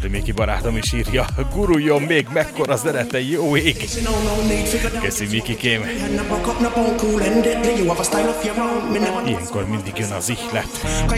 Miki barátom is írja, guruljon még, mekkora zenete, jó ég. Köszi Mikikém. Ilyenkor mindig jön az ihlet.